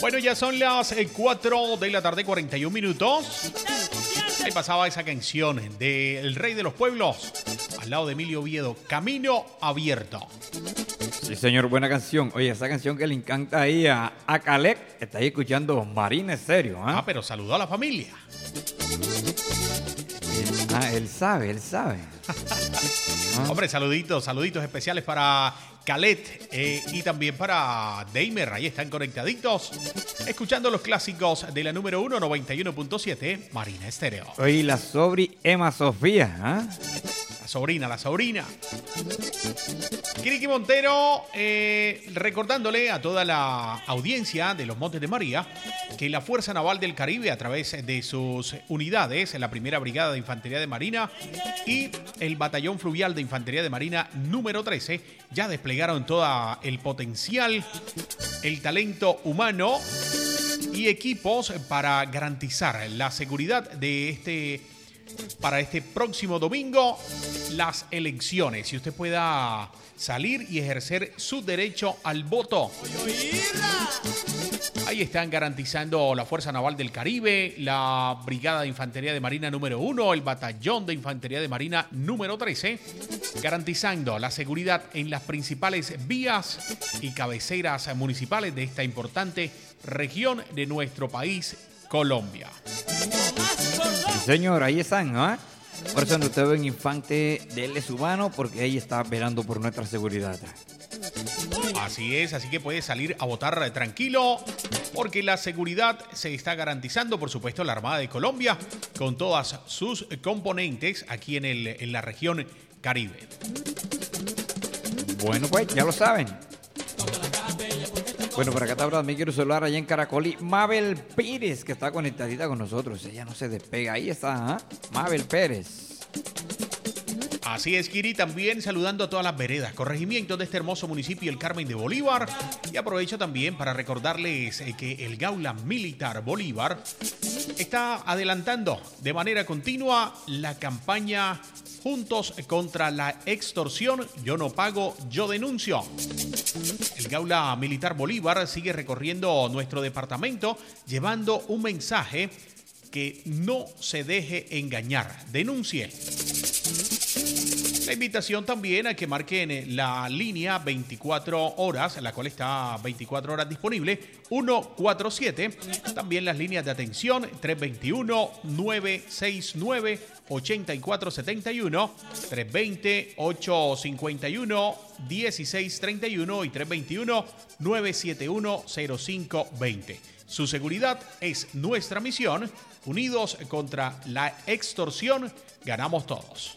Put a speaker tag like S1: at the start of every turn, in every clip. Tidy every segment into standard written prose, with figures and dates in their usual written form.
S1: Bueno, ya son las 4 de la tarde, 41 minutos. Ahí pasaba esa canción de El Rey de los Pueblos, al lado de Emilio Oviedo, Camino Abierto.
S2: Sí, señor, buena canción. Oye, esa canción que le encanta ahí a Calec, está ahí escuchando Marina Estéreo.
S1: Pero saludó a la familia.
S2: Él sabe.
S1: Hombre, saluditos especiales para Calet y también para Deimer. Ahí están conectaditos, escuchando los clásicos de la número 1, 91.7, Marina Estéreo.
S2: Oye, la sobri Emma Sofía,
S1: La sobrina. Kiriki Montero, recordándole a toda la audiencia de los Montes de María que la Fuerza Naval del Caribe, a través de sus unidades, la Primera Brigada de Infantería de Marina y el Batallón Fluvial de Infantería de Marina número 13, ya desplegaron todo el potencial, el talento humano y equipos para garantizar la seguridad de para este próximo domingo, las elecciones, y usted pueda salir y ejercer su derecho al voto. Ahí están garantizando la Fuerza Naval del Caribe, la Brigada de Infantería de Marina número 1, el Batallón de Infantería de Marina número 13, garantizando la seguridad en las principales vías y cabeceras municipales de esta importante región de nuestro país, Colombia.
S2: Sí, señor, ahí están, Por eso no usted ve un infante, déle su mano, porque ahí está velando por nuestra seguridad.
S1: Así es, así que puede salir a votar tranquilo, porque la seguridad se está garantizando, por supuesto, la Armada de Colombia, con todas sus componentes aquí en la región Caribe.
S2: Bueno, pues, ya lo saben. Bueno, por acá está hablando mi quiero celular allá en Caracolí. Mabel Pérez, que está conectadita con nosotros. Ella no se despega. Ahí está, Mabel Pérez.
S1: Así es, Kiri, también saludando a todas las veredas, corregimientos de este hermoso municipio, el Carmen de Bolívar. Y aprovecho también para recordarles que el Gaula Militar Bolívar está adelantando de manera continua la campaña Juntos contra la extorsión. Yo no pago, yo denuncio. El Gaula Militar Bolívar sigue recorriendo nuestro departamento llevando un mensaje: que no se deje engañar, denuncie. La invitación también a que marquen la línea 24 horas, la cual está 24 horas disponible, 147. También las líneas de atención 321-969-8471, 320-851-1631 y 321-971-0520. Su seguridad es nuestra misión. Unidos contra la extorsión, ganamos todos.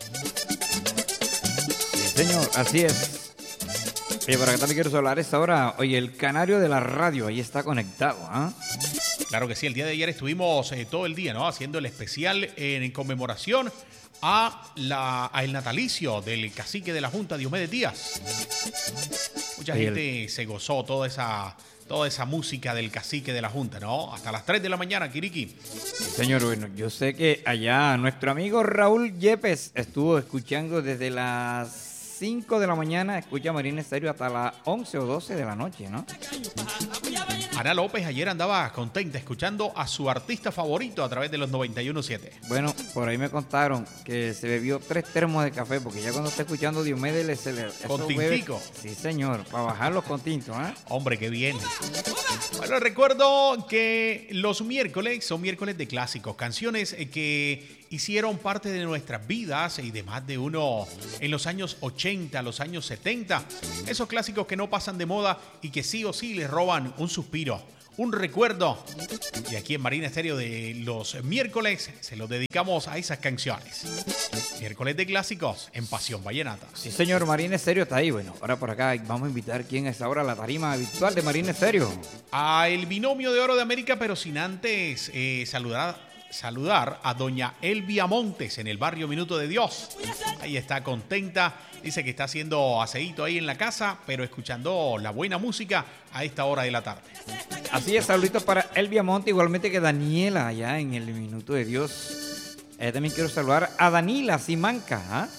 S2: Señor, así es. Oye, para acá también quiero hablar esta hora. Oye, el canario de la radio, ahí está conectado,
S1: Claro que sí, el día de ayer estuvimos todo el día, haciendo el especial en conmemoración el natalicio del cacique de la Junta, Diomedes Díaz. Mucha gente se gozó toda esa música del cacique de la Junta, hasta las 3 de la mañana, Kiriki.
S2: Señor, bueno, yo sé que allá nuestro amigo Raúl Yepes estuvo escuchando desde las 5 de la mañana, escucha Marina Estéreo hasta las 11 o 12 de la noche,
S1: Ana López ayer andaba contenta escuchando a su artista favorito a través de los 91.7.
S2: Bueno, por ahí me contaron que se bebió 3 termos de café, porque ya cuando está escuchando Diomedes
S1: con tintico.
S2: Sí, señor, para bajarlos con tinto,
S1: Hombre, qué bien. Bueno, recuerdo que los miércoles son miércoles de clásicos, canciones que hicieron parte de nuestras vidas y de más de uno en los años 80, los años 70. Esos clásicos que no pasan de moda y que sí o sí les roban un suspiro, un recuerdo. Y aquí en Marina Estéreo de los miércoles se los dedicamos a esas canciones. Miércoles de clásicos en Pasión Vallenata.
S2: Sí, señor, Marina Estéreo está ahí. Bueno, ahora por acá vamos a invitar quién es ahora la tarima habitual de Marina Estéreo.
S1: A el binomio de oro de América, pero sin antes saludar a doña Elvia Montes en el barrio Minuto de Dios. Ahí está contenta, dice que está haciendo aseíto ahí en la casa, pero escuchando la buena música a esta hora de la tarde.
S2: Así es, saluditos para Elvia Montes, igualmente que Daniela allá en el Minuto de Dios. También quiero saludar a Danila Simanca.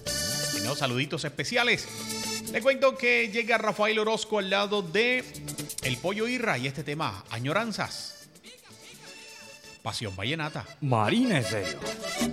S1: Saluditos especiales. Le cuento que llega Rafael Orozco al lado de El Pollo Irra y este tema, Añoranzas. Pasión Vallenata.
S2: Marina Estéreo.